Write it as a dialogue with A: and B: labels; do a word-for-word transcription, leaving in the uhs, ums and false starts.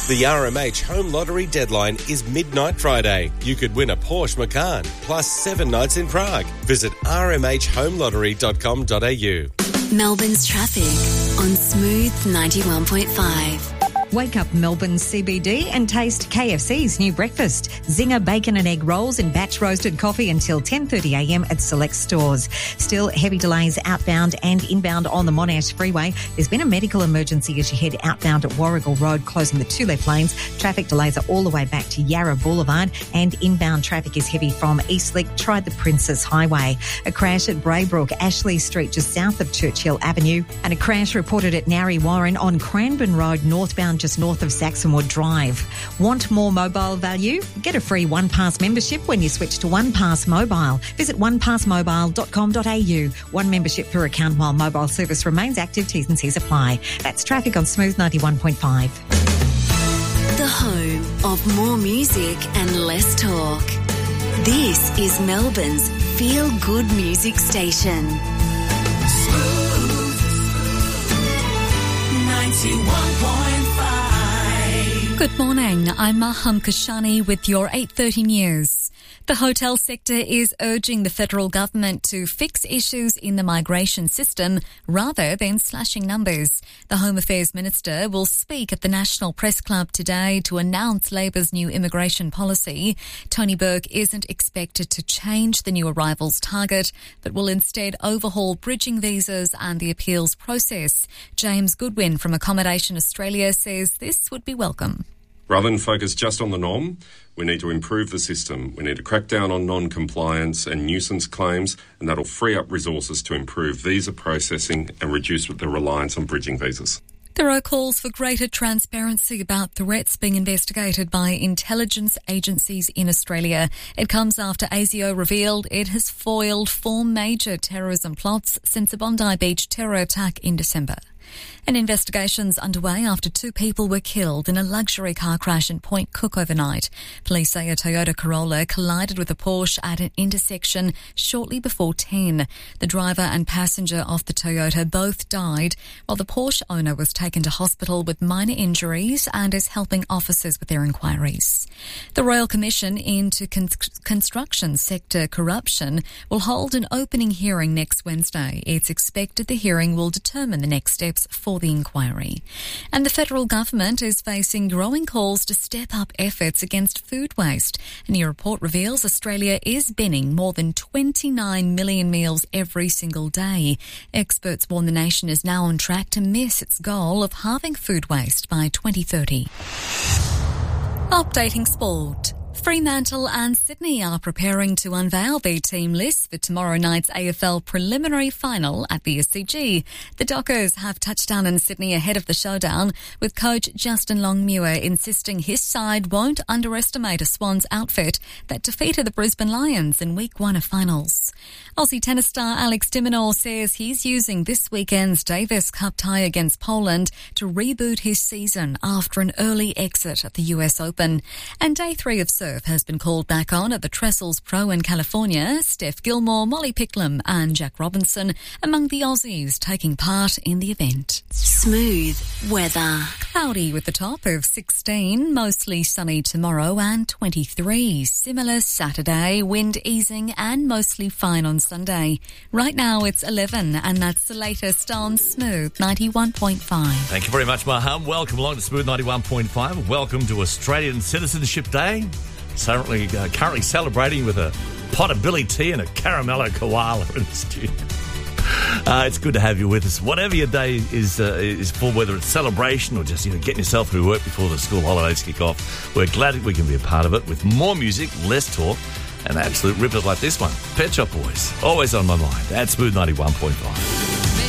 A: The R M H Home Lottery deadline is midnight Friday. You could win a Porsche Macan, plus seven nights in Prague. Visit r m h home lottery dot com dot a u.
B: Melbourne's traffic on Smooth ninety-one point five.
C: Wake up Melbourne C B D and taste K F C's new breakfast. Zinger bacon and egg rolls and batch roasted coffee until ten thirty a m at select stores. Still heavy delays outbound and inbound on the Monash Freeway. There's been a medical emergency as you head outbound at Warrigal Road, closing the two left lanes. Traffic delays are all the way back to Yarra Boulevard, and inbound traffic is heavy from Eastleigh. Try the Princess Highway. A crash at Braybrook, Ashley Street, just south of Churchill Avenue, and a crash reported at Narry Warren on Cranbourne Road, northbound, just north of Saxonwood Drive. Want more mobile value? Get a free OnePass membership when you switch to OnePass Mobile. Visit one pass mobile dot com dot a u. One membership per account while mobile service remains active. T's and C's apply. That's traffic on Smooth ninety-one point five.
B: The home of more music and less talk. This is Melbourne's feel-good music station.
D: Smooth ninety-one point five.
E: Good morning, I'm Maham Kashani with your eight thirty news. The hotel sector is urging the federal government to fix issues in the migration system rather than slashing numbers. The Home Affairs Minister will speak at the National Press Club today to announce Labor's new immigration policy. Tony Burke isn't expected to change the new arrivals target, but will instead overhaul bridging visas and the appeals process. James Goodwin from Accommodation Australia says this would be welcome.
F: Rather than focus just on the norm, we need to improve the system. We need to crack down on non-compliance and nuisance claims, and that'll free up resources to improve visa processing and reduce the reliance on bridging visas.
E: There are calls for greater transparency about threats being investigated by intelligence agencies in Australia. It comes after ASIO revealed it has foiled four major terrorism plots since the Bondi Beach terror attack in December. An investigation's underway after two people were killed in a luxury car crash in Point Cook overnight. Police say a Toyota Corolla collided with a Porsche at an intersection shortly before ten. The driver and passenger of the Toyota both died, while the Porsche owner was taken to hospital with minor injuries and is helping officers with their inquiries. The Royal Commission into con- construction sector corruption will hold an opening hearing next Wednesday. It's expected the hearing will determine the next steps for the inquiry. And the federal government is facing growing calls to step up efforts against food waste. A new report reveals Australia is binning more than twenty-nine million meals every single day. Experts warn the nation is now on track to miss its goal of halving food waste by twenty thirty. Updating sport. Fremantle and Sydney are preparing to unveil their team list for tomorrow night's A F L preliminary final at the S C G. The Dockers have touched down in Sydney ahead of the showdown, with coach Justin Longmuir insisting his side won't underestimate a Swans outfit that defeated the Brisbane Lions in week one of finals. Aussie tennis star Alex de Minaur says he's using this weekend's Davis Cup tie against Poland to reboot his season after an early exit at the U S Open. And day three of surf has been called back on at the Trestles Pro in California. Steph Gilmore, Molly Picklum and Jack Robinson among the Aussies taking part in the event.
B: Smooth weather.
E: Cloudy with a top of sixteen, mostly sunny tomorrow and twenty-three. Similar Saturday, wind easing and mostly fine on Sunday. Right now it's eleven and that's the latest on Smooth ninety-one point five.
G: Thank you very much, Maham. Welcome along to Smooth ninety-one point five. Welcome to Australian Citizenship Day. Currently, uh, currently celebrating with a pot of Billy tea and a caramello koala in the studio. Uh, it's good to have you with us. Whatever your day is uh, is for, whether it's celebration or just you know getting yourself through work before the school holidays kick off, we're glad we can be a part of it with more music, less talk, and absolute rippers like this one. Pet Shop Boys, always on my mind. At Smooth ninety-one point five.